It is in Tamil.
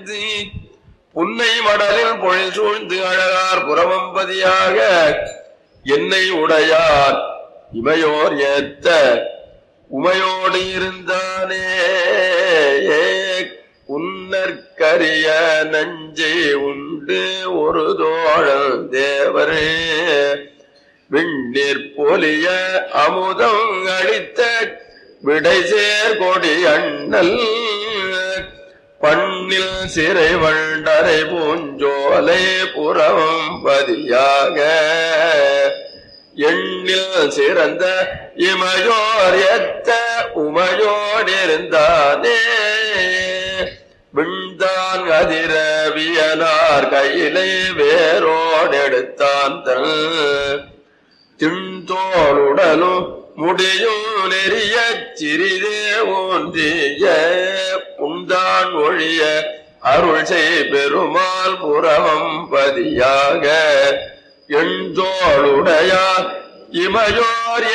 புன்னை மடலில் பொழில் சூழ்ந்து அழகார் புறவம்பதியாக என்னை உடையார் இமையோர் ஏத்த உமையோடு இருந்தானே. உன்னற்கரிய நஞ்சை உண்டு ஒரு தோழல் தேவரே விண்ணீர் போலிய அமுதம் அளித்த விடைசேர் கொடி அண்ணல் பண்ணில் சிறை வண்டரை பூஞ்சோலை புறம் பதியாக எண்ணில் சிறந்த இமையோர் எத்த உமையோடிருந்தானே. விண்தான் அதிரவியனார் கையிலை வேரோடெடுத்தான் தன் திண்தோளுடலும் முடியும் நெறிய சிறிதே ஒன்றிய புந்தான் ஒழிய அருள் செய் பெருமாள் புறவம் பதியாக எண்தோளுடையார் இமையோர்